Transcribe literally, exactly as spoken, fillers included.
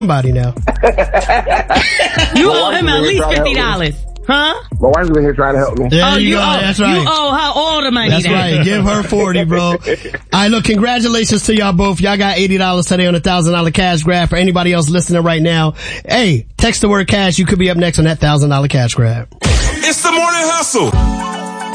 somebody now. You owe him at least fifty dollars. Huh? My wife's been here trying to help me. There oh, you, you go. owe, That's right. You owe her all the money. That's then. right. Give her forty, bro. All right, look, congratulations to y'all both. Y'all got eighty dollars today on a one thousand dollars cash grab. For anybody else listening right now, hey, text the word cash. You could be up next on that one thousand dollars cash grab. It's the Morning Hustle.